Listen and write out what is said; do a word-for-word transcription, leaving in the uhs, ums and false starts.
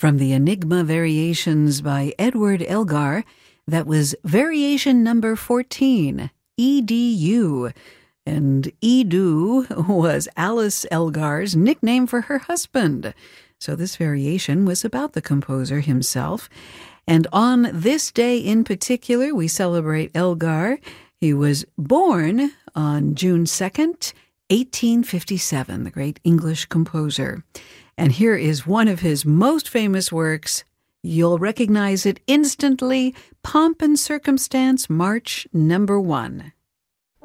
From the Enigma Variations by Edward Elgar, that was variation number fourteen, E D U. And Edu was Alice Elgar's nickname for her husband. So this variation was about the composer himself. And on this day in particular, we celebrate Elgar. He was born on June second, eighteen fifty-seven, the great English composer. And here is one of his most famous works. You'll recognize it instantly, Pomp and Circumstance, March number one.